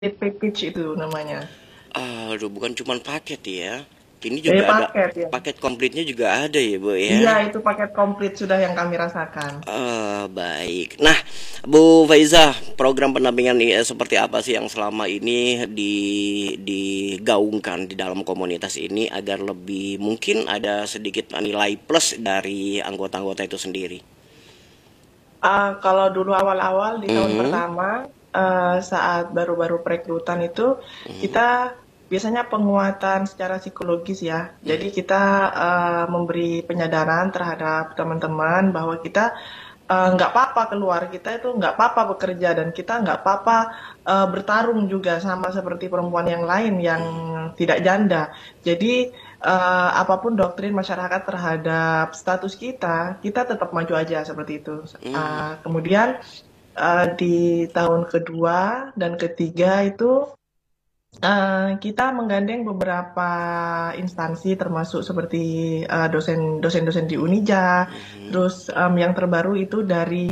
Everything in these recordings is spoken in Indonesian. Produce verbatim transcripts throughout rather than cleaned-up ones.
package itu namanya. Aduh, bukan cuman paket ya. Ini Eh, juga ada paket ya. paket komplitnya juga ada ya, Bu ya. Iya, itu paket komplit sudah yang kami rasakan. Eh, baik. Nah, Bu Faiza, program pendampingan I S seperti apa sih yang selama ini di digaungkan di dalam komunitas ini agar lebih mungkin ada sedikit nilai plus dari anggota-anggota itu sendiri? Ah, kalau dulu awal-awal di tahun Mhm, pertama, eh, saat baru-baru perekrutan itu, mhm, kita biasanya penguatan secara psikologis ya. Jadi mhm, kita eh, memberi penyadaran terhadap teman-teman bahwa kita eh, nggak apa-apa keluar, kita itu nggak apa-apa bekerja dan kita nggak apa-apa eh, bertarung juga sama seperti perempuan yang lain yang mhm, tidak janda. Jadi eh, apapun doktrin masyarakat terhadap status kita, kita tetap maju aja seperti itu. mhm, Ah, kemudian eh, di tahun kedua dan ketiga itu eh, kita menggandeng beberapa instansi termasuk seperti eh, dosen dosen-dosen di Unija, mhm, terus em, yang terbaru itu dari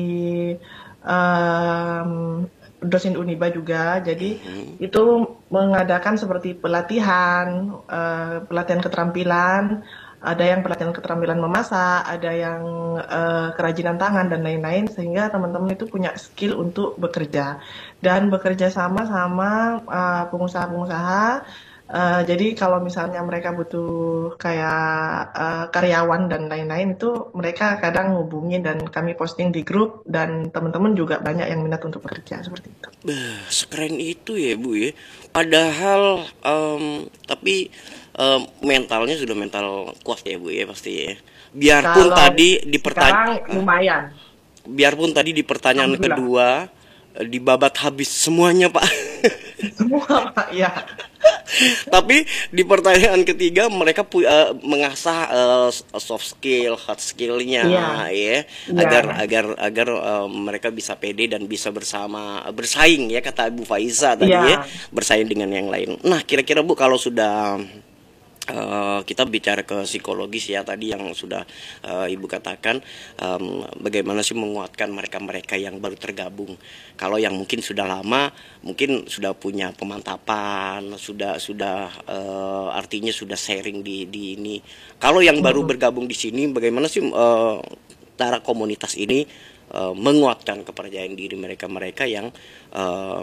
em, dosen Uniba juga. Jadi mhm. itu mengadakan seperti pelatihan, eh, pelatihan keterampilan, ada yang pelatihan keterampilan memasak, ada yang eh, kerajinan tangan dan lain-lain, sehingga teman-teman itu punya skill untuk bekerja dan bekerja sama sama uh, pengusaha-pengusaha. Uh, jadi kalau misalnya mereka butuh kayak uh, karyawan dan lain-lain itu mereka kadang ngubungin dan kami posting di grup dan teman-teman juga banyak yang minat untuk bekerja seperti itu. Bah, sekeren itu ya Bu ya. Padahal em, tapi em, mentalnya sudah mental kuat ya Bu ya pasti ya. Biarpun Kalau tadi di sekarang pertanyaan, lumayan, biarpun tadi di pertanyaan alhamdulillah. kedua eh, dibabat habis semuanya Pak. Semua Pak ya. Tapi di pertanyaan ketiga mereka pu- eh, mengasah eh, soft skill, hard skillnya Iya, ya, iya, agar agar agar eh, mereka bisa pede dan bisa bersama bersaing ya kata Bu Faiza tadi ya, iya. bersaing dengan yang lain. Nah, kira-kira Bu kalau sudah eh, kita bicara ke psikologis ya tadi yang sudah eh, Ibu katakan, em, bagaimana sih menguatkan mereka-mereka yang baru tergabung. Kalau yang mungkin sudah lama, mungkin sudah punya pemantapan, sudah sudah eh, artinya sudah sharing di di ini. Kalau yang baru Mm-mm. bergabung di sini, bagaimana sih eh, cara komunitas ini eh, menguatkan kepercayaan diri mereka-mereka yang eh,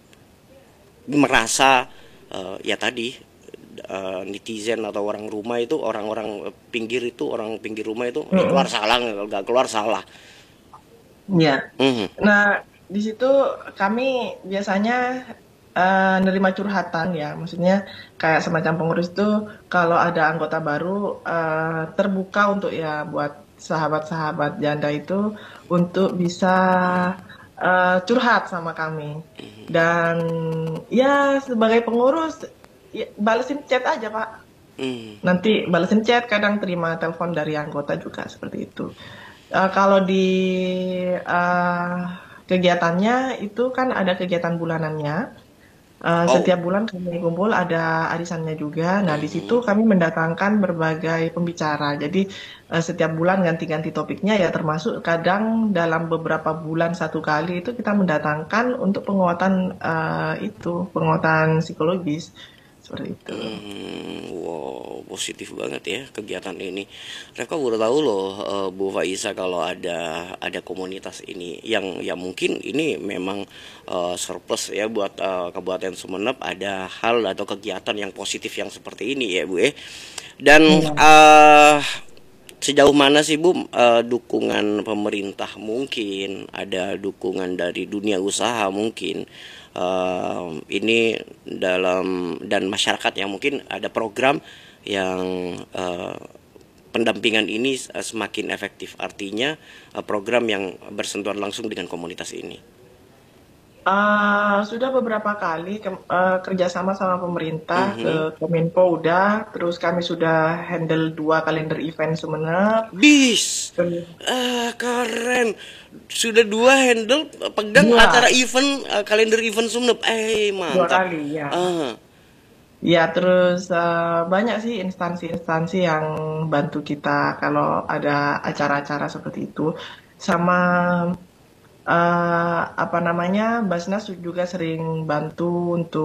merasa eh, ya tadi eh, netizen atau orang rumah itu orang-orang pinggir itu orang pinggir rumah itu ya keluar Mm-mm. salah nggak keluar salah. Iya. Mhm. Nah, di situ kami biasanya eh, nerima curhatan ya, maksudnya kayak semacam pengurus itu kalau ada anggota baru eh, terbuka untuk ya buat sahabat-sahabat janda itu untuk bisa eh, curhat sama kami. Dan ya sebagai pengurus ya, balesin chat aja Pak. Mhm. Nanti balesin chat, kadang terima telepon dari anggota juga seperti itu. Eh, kalau di eh, kegiatannya itu kan ada kegiatan bulanannya. Eh, Oh. setiap bulan kami kumpul ada arisannya juga. Nah, di situ Mhm. kami mendatangkan berbagai pembicara. Jadi eh, setiap bulan ganti-ganti topiknya ya termasuk kadang dalam beberapa bulan satu kali itu kita mendatangkan untuk penguatan eh, itu, penguatan psikologis seperti itu. Hmm, wow, positif banget ya kegiatan ini. Reka baru tahu loh, eh, Bu Faiza kalau ada ada komunitas ini yang yang mungkin ini memang eh, surplus ya buat eh, Kabupaten Sumeneb ada hal atau kegiatan yang positif yang seperti ini ya Bu ya. Dan Iya. eh sejauh mana sih Bu eh, dukungan pemerintah mungkin ada dukungan dari dunia usaha mungkin eh, ini dalam dan masyarakat yang mungkin ada program yang eh, pendampingan ini eh, semakin efektif artinya eh, program yang bersentuhan langsung dengan komunitas ini. Ah, sudah beberapa kali ke- eh, kerjasama sama pemerintah ke Mhm. Kominfo udah, terus kami sudah handle dua kalender event Sumeneb, Bis, terus ah, keren. Sudah dua handle pegang acara dua, event eh, kalender event Sumeneb. Eh, dua mantap. kali ya. Ah, Ya, terus eh, banyak sih instansi-instansi yang bantu kita kalau ada acara-acara seperti itu. Sama uh, apa namanya, Basnas juga sering bantu untuk